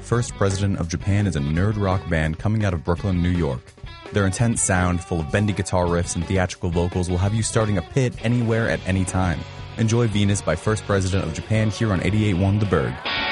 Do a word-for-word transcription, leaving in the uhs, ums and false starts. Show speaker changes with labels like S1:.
S1: First President of Japan is a nerd rock band coming out of Brooklyn, New York. Their intense sound, full of bendy guitar riffs and theatrical vocals, will have you starting a pit anywhere at any time. Enjoy Venus by First President of Japan here on eighty-eight point one The Berg.